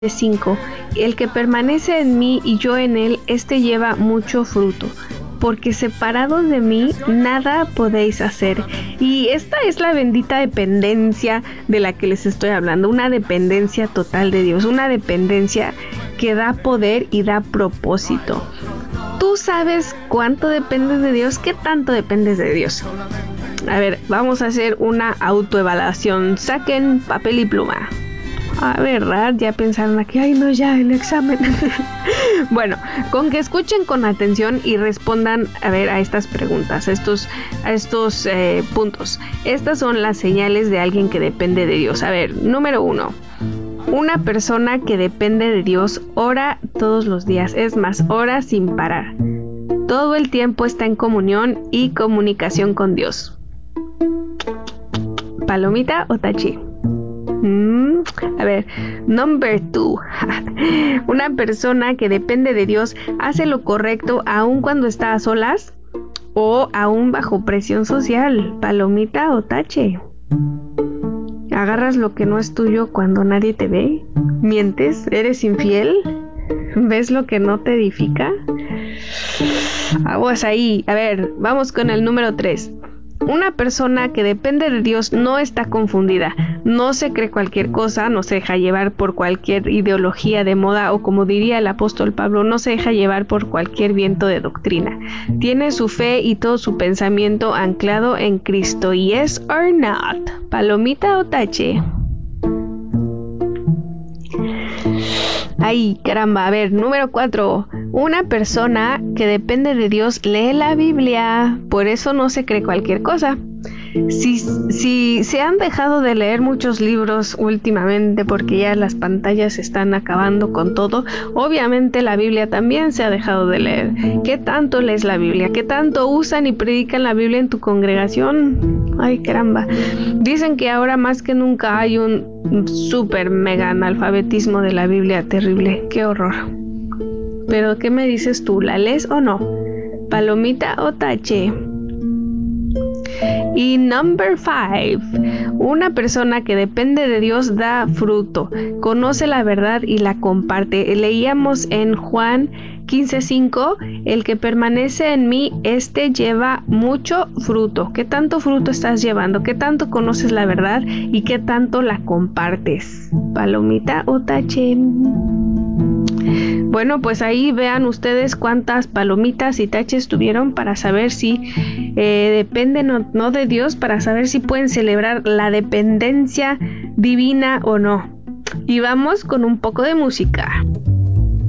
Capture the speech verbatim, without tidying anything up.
cinco. El que permanece en mí y yo en él, este lleva mucho fruto, porque separados de mí nada podéis hacer. Y esta es la bendita dependencia de la que les estoy hablando, una dependencia total de Dios, una dependencia que da poder y da propósito. ¿Tú sabes cuánto dependes de Dios? ¿Qué tanto dependes de Dios? A ver, vamos a hacer una autoevaluación. Saquen papel y pluma. A ver, ¿verdad? Ya pensaron aquí, ay no, ya, el examen. Bueno, con que escuchen con atención y respondan, a ver, a estas preguntas, a estos, a estos eh, puntos. Estas son las señales de alguien que depende de Dios. A ver, número uno. Una persona que depende de Dios ora todos los días, es más, ora sin parar. Todo el tiempo está en comunión y comunicación con Dios. ¿Palomita o tachi? Mm, a ver, number two. Una persona que depende de Dios hace lo correcto aun cuando está a solas o aún bajo presión social. ¿Palomita o tache? ¿Agarras lo que no es tuyo cuando nadie te ve? ¿Mientes? ¿Eres infiel? ¿Ves lo que no te edifica? Aguas ahí. A ver, vamos con el número tres. Una persona que depende de Dios no está confundida, no se cree cualquier cosa, no se deja llevar por cualquier ideología de moda o, como diría el apóstol Pablo, no se deja llevar por cualquier viento de doctrina. Tiene su fe y todo su pensamiento anclado en Cristo. Yes or not? ¿Palomita o tache? Ay, caramba. A ver, número cuatro. Una persona que depende de Dios lee la Biblia, por eso no se cree cualquier cosa. Si, si se han dejado de leer muchos libros últimamente porque ya las pantallas están acabando con todo, obviamente la Biblia también se ha dejado de leer. ¿Qué tanto lees la Biblia? ¿Qué tanto usan y predican la Biblia en tu congregación? Ay, caramba. Dicen que ahora más que nunca hay un súper mega analfabetismo de la Biblia terrible. ¡Qué horror! Pero, ¿qué me dices tú? ¿La lees o no? ¿Palomita o tache? Y number five, una persona que depende de Dios da fruto, conoce la verdad y la comparte. Leíamos en Juan quince cinco, el que permanece en mí, este lleva mucho fruto. ¿Qué tanto fruto estás llevando? ¿Qué tanto conoces la verdad y qué tanto la compartes? ¿Palomita o tache? Bueno, pues ahí vean ustedes cuántas palomitas y taches tuvieron para saber si eh, dependen o no de Dios, para saber si pueden celebrar la dependencia divina o no. Y vamos con un poco de música.